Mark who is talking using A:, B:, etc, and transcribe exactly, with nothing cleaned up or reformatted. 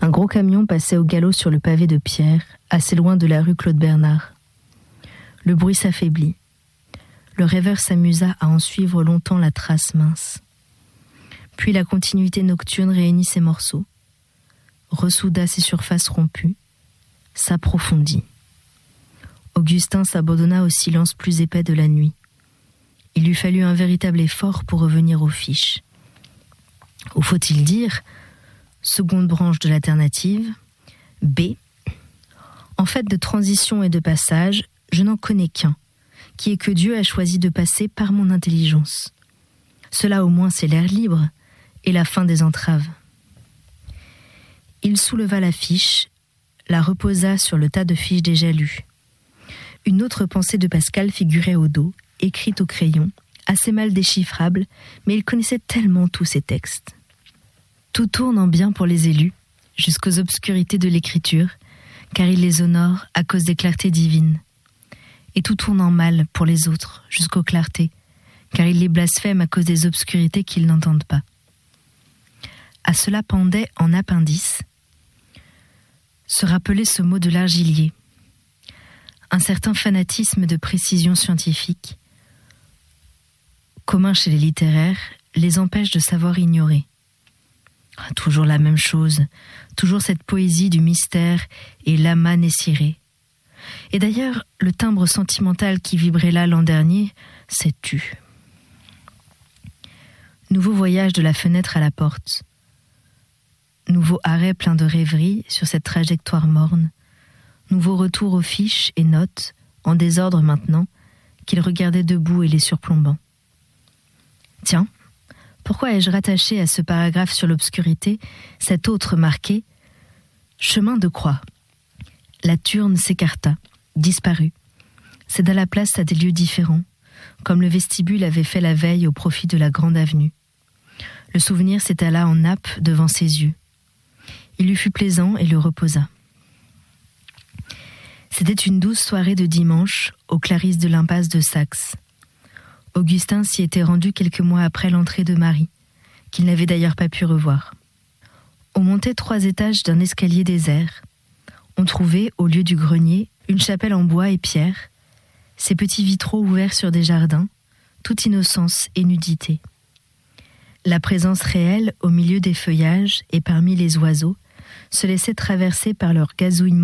A: Un gros camion passait au galop sur le pavé de pierre, assez loin de la rue Claude-Bernard. Le bruit s'affaiblit. Le rêveur s'amusa à en suivre longtemps la trace mince. Puis la continuité nocturne réunit ses morceaux, ressouda ses surfaces rompues, s'approfondit. Augustin s'abandonna au silence plus épais de la nuit. Il lui fallut un véritable effort pour revenir aux fiches. Ou faut-il dire, seconde branche de l'alternative, B. En fait de transition et de passage, je n'en connais qu'un, qui est que Dieu a choisi de passer par mon intelligence. Cela au moins c'est l'air libre et la fin des entraves. Il souleva la fiche, la reposa sur le tas de fiches déjà lues. Une autre pensée de Pascal figurait au dos, écrite au crayon, assez mal déchiffrable, mais il connaissait tellement tous ces textes. Tout tourne en bien pour les élus, jusqu'aux obscurités de l'écriture, car il les honore à cause des clartés divines. Et tout tourne en mal pour les autres, jusqu'aux clartés, car il les blasphème à cause des obscurités qu'ils n'entendent pas. À cela pendait en appendice se rappeler ce mot de l'argilier, un certain fanatisme de précision scientifique, commun chez les littéraires, les empêche de savoir ignorer. Toujours la même chose, toujours cette poésie du mystère et l'amas nessiré. Et d'ailleurs, le timbre sentimental qui vibrait là l'an dernier s'est tu. Nouveau voyage de la fenêtre à la porte. Nouveau arrêt plein de rêveries sur cette trajectoire morne. Nouveau retour aux fiches et notes, en désordre maintenant, qu'il regardait debout et les surplombant. Tiens, pourquoi ai-je rattaché à ce paragraphe sur l'obscurité cet autre marqué « Chemin de croix ». La turne s'écarta, disparut, céda la place à des lieux différents, comme le vestibule avait fait la veille au profit de la grande avenue. Le souvenir s'étala en nappe devant ses yeux. Il lui fut plaisant et le reposa. C'était une douce soirée de dimanche, aux clarisses de l'impasse de Saxe. Augustin s'y était rendu quelques mois après l'entrée de Marie, qu'il n'avait d'ailleurs pas pu revoir. On montait trois étages d'un escalier désert. On trouvait, au lieu du grenier, une chapelle en bois et pierre, ses petits vitraux ouverts sur des jardins, toute innocence et nudité. La présence réelle, au milieu des feuillages et parmi les oiseaux, se laissait traverser par leur gazouillement